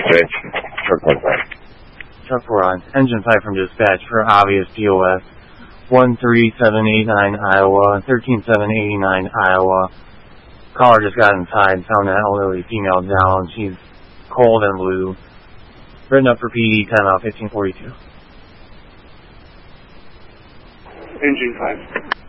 dispatch. Truck 1-5. Truck 4 on. Engine 5 from dispatch for obvious POS. 13789 Iowa, 13789 Iowa. Caller just got inside, found an elderly female down. She's cold and blue. Written up for PD, time out 1542. Engine 5.